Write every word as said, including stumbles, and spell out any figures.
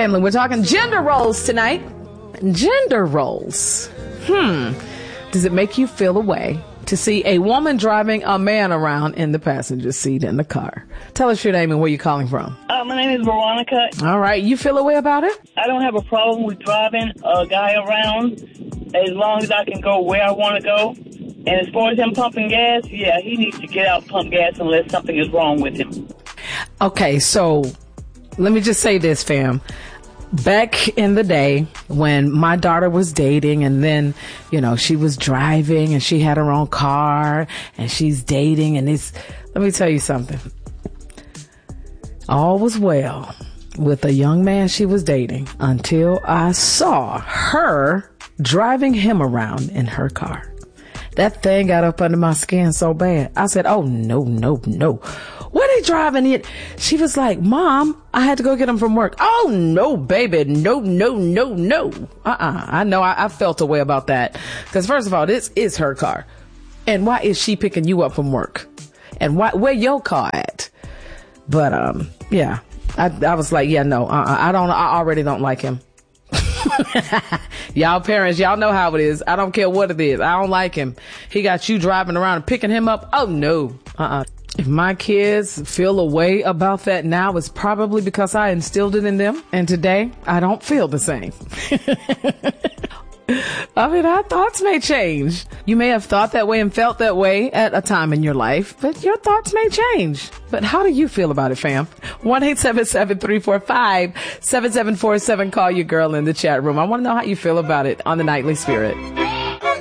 family. We're talking gender roles tonight. Gender roles. Hmm. Does it make you feel a way to see a woman driving a man around in the passenger seat in the car? Tell us your name and where you're calling from. Uh, my name is Veronica. All right. You feel a way about it? I don't have a problem with driving a guy around as long as I can go where I want to go. And as far as him pumping gas, yeah, he needs to get out and pump gas unless something is wrong with him. Okay, so let me just say this, fam. Back in the day when my daughter was dating and then, you know, she was driving and she had her own car and she's dating and it's, let me tell you something. All was well with a young man she was dating until I saw her driving him around in her car. That thing got up under my skin so bad. I said, oh, no, no, no. What are they driving it? She was like, Mom, I had to go get him from work. Oh, no, baby. No, no, no, no. Uh-uh. I know. I, I felt a way about that. Because first of all, this is her car. And why is she picking you up from work? And why, where your car at? But, um, yeah, I, I was like, yeah, no, uh-uh. I don't, I already don't like him. Y'all parents, y'all know how it is. I don't care what it is. I don't like him. He got you driving around and picking him up. Oh, no. Uh-uh. If my kids feel a way about that now, it's probably because I instilled it in them. And today, I don't feel the same. I mean, our thoughts may change. You may have thought that way and felt that way at a time in your life, but your thoughts may change. But how do you feel about it, fam? one eight seven seven, three four five, seven seven four seven. Call your girl in the chat room. I want to know how you feel about it on the Nightly Spirit.